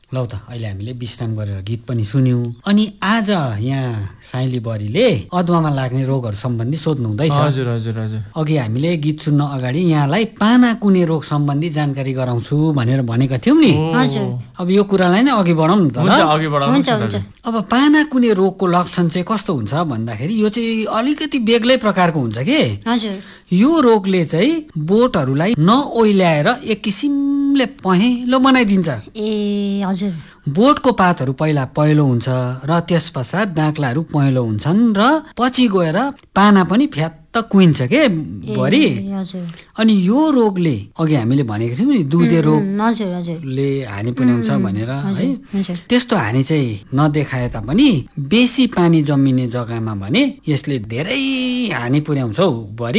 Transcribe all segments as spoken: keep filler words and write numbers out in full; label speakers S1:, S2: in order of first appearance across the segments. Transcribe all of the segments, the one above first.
S1: लौ त अहिले हामीले विश्राम गरेर गीत पनि सुन्यौं। अनि आज यहाँ साइली बरीले अदुवामा लाग्ने रोगहरू सम्बन्धी सोध्नु हुँदैछ।
S2: हजुर हजुर हजुर
S1: अघि हामीले गीत सुन्न अगाडि यहाँलाई पाना कुने रोग सम्बन्धी जानकारी गराउँछु भनेर भनेका थियौं नि।
S3: हजुर
S1: अब यो कुरालाई नै अघि बढाउँ न त ल।
S2: हुन्छ अघि बढाउनु
S3: हुन्छ हुन्छ
S1: अब पाना कुने रोगको लक्षण चाहिँ कस्तो हुन्छ भन्दाखेरि यो चाहिँ अलिकति बेग्लै प्रकारको हुन्छ के।
S3: हजुर
S1: यो रोगले चाहिँ बोटहरूलाई नओइल्याएर एक किसिमले पहेँलो बनाइदिन्छ।
S3: ए हजुर
S1: बोटको पातहरू पहिला पहेँलो हुन्छ र त्यस पश्चात डाँक्लाहरू पहेँलो हुन्छन् र पछि गएर पाना पनि फ्यात्त कुहिन्छ के बरी।
S3: हजुर
S1: अनि यो रोगले अघि हामीले भनेको थियौँ नि दुधे रोग
S3: हजुर हजुर
S1: ले हानि पुर्याउँछ भनेर है।
S3: हजुर
S1: त्यस्तो हानि चाहिँ नदेखाए तापनि बेसी पानी जमिने जग्गामा भने यसले धेरै हानि पुर्याउँछ हौ बरी।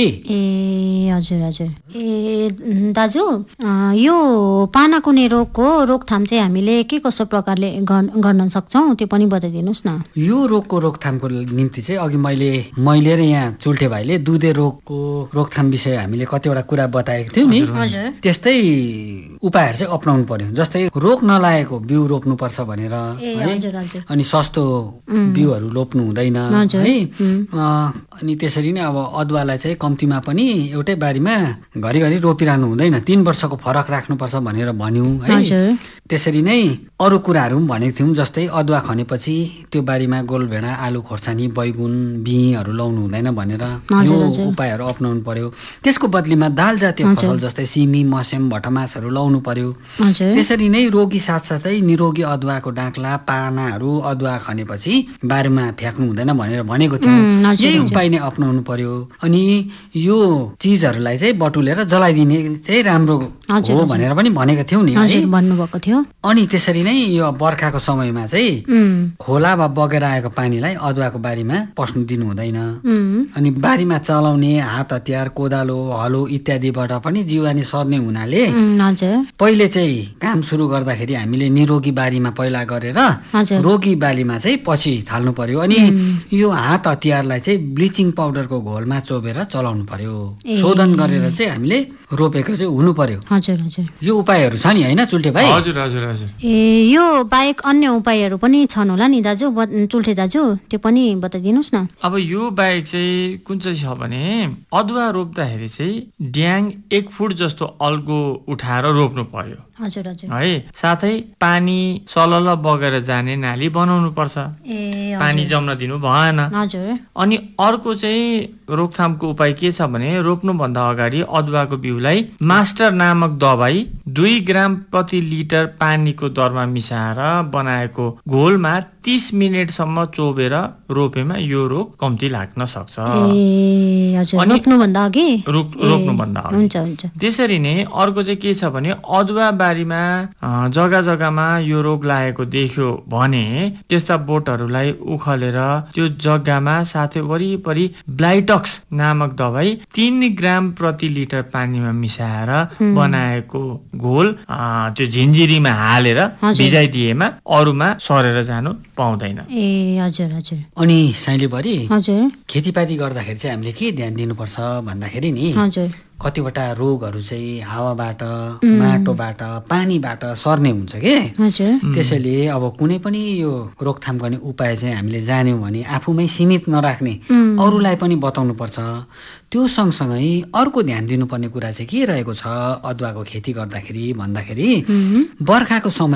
S3: ए हजुर हजुर ए दाजु यो पाना कुने रोगको रोकथाम चाहिँ हामीले के कस्तो प्रकारले गर्न सक्छौँ त्यो पनि बताइदिनुहोस् न।
S1: यो रोगको रोकथामको निम्ति चाहिँ अघि मैले मैले र यहाँ चुल्ठे भाइले दुधे रोगको रोकथाम विषय हामीले कतिवटा कुरा बताएको थियौँ नि। त्यस्तै उपायहरू चाहिँ अपनाउनु पर्यो। जस्तै रोग नलागेको बिउ रोप्नुपर्छ भनेर है। अनि सस्तो बिउहरू रोप्नु हुँदैन है। अनि त्यसरी नै अब अदुवालाई चाहिँ कम्तीमा पनि एउटै बारीमा घरिघरि रोपिरहनु हुँदैन, तीन वर्षको फरक राख्नुपर्छ भनेर भन्यौँ है। त्यसरी नै अरू कुराहरू पनि भनेको थियौँ। जस्तै अदुवा खनेपछि त्यो बारीमा गोलभेडा, आलु खोर्सानी, बैगुन, बिहीँहरू लाउनु हुँदैन भनेर यो उपायहरू अपनाउनु पर्यो। त्यसको बदलीमा दाल जातीय फसल जस्तै सिमी, मस्याम, भटमासहरू लाउनु पर्यो। त्यसरी नै रोगी साथसाथै निरोगी अदुवाको डाँक्ला, पानाहरू अदुवा खनेपछि बारीमा फ्याँक्नु हुँदैन भनेर भनेको थियौँ। यही उपाय नै अपनाउनु पर्यो। अनि यो चिजहरूलाई चाहिँ बटुलेर जलाइदिने चाहिँ राम्रो हो भनेर पनि भनेको थियौँ नि है।
S3: भन्नुभएको थियो। अनि
S1: त्यसरी नै यो बर्खाको समयमा चाहिँ खोला वा बगेर आएको पानीलाई अदुवाको बारीमा पस्नु दिनु हुँदैन। अनि बारीमा चलाउने हात हतियार, कोदालो, हलो इत्यादिबाट पनि जीवाणु सर्ने हुनाले पहिले चाहिँ काम सुरु गर्दाखेरि हामीले निरोगी बारीमा पहिला गरेर रोगी बालीमा चाहिँ पछि थाल्नु पर्यो। अनि यो हात हतियारलाई चाहिँ ब्लिचिङ पाउडरको घोलमा चोबेर चलाउनु पर्यो। शोधन गरेर चाहिँ हामीले रोपेको चाहिँ हुनु पर्यो।
S3: हजुर हजुर
S1: यो उपायहरू छ नि होइन चुल्ठे भाइ?
S2: हजुर हजुर हजुर
S3: ए यो बाहेक अन्य उपायहरू पनि छन् होला नि दाजु, चुल्ठे दाजु त्यो पनि बताइदिनुहोस् न।
S2: अब यो बाहेक चाहिँ कुन चाहिँ छ भने अदुवा रोप्दाखेरि चाहिँ ड्याङ एक फुट जस्तो अल्गो उठाएर रोप्नु पर्यो।
S3: हजुर हजुर
S2: है। साथै पानी सलल बगेर जाने नाली बनाउनु पर्छ।
S3: ए
S2: पानी जम्न दिनु भएन।
S3: हजुर
S2: अनि अर्को चाहिँ रोकथामको उपाय के छ भने रोप्नुभन्दा अगाडि अदुवाको बिउलाई मास्टर नामक दबाई दुई ग्राम प्रति लिटर पानीको दरमा मिसाएर बनाएको घोलमा तीस मिनटसम्म चोबेर रोपेमा यो रोग कम्ती लाग्न सक्छ।
S3: ए हजुर रोप्नुभन्दा अघि
S2: रोप्नुभन्दा अघि।
S3: हुन्छ हुन्छ।
S2: त्यसरी नै अर्को चाहिँ के छ भने अदुवा बारीमा जग्गा जग्गामा यो रोग लागेको देख्यो भने त्यस्ता बोटहरूलाई उखलेर त्यो जग्गामा साथै वरिपरि ब्लाइटक्स नामक दबाई तीन ग्राम प्रति लिटर पानीमा मिसाएर बनाएको घोल त्यो झिन्जिरीमा हालेर भिजाइदिएमा अरूमा सरेर जानु पाउँदैन।
S3: ए हजुर हजुर।
S1: अनि साइली बरी
S3: हजुर
S1: खेतीपाती गर्दाखेरि चाहिँ हामीले के ध्यान दिनुपर्छ भन्दाखेरि नि
S3: हजुर
S1: कतिवटा रोगहरू चाहिँ हावाबाट, माटोबाट, पानीबाट सर्ने हुन्छ के। त्यसैले अब कुनै पनि यो रोकथाम गर्ने उपाय चाहिँ हामीले जान्यौँ भने आफूमै सीमित नराख्ने, अरूलाई पनि बताउनु पर्छ। त्यो सँगसँगै अर्को ध्यान दिनुपर्ने कुरा चाहिँ के रहेको छ अदुवाको खेती गर्दाखेरि भन्दाखेरि बर्खाको समय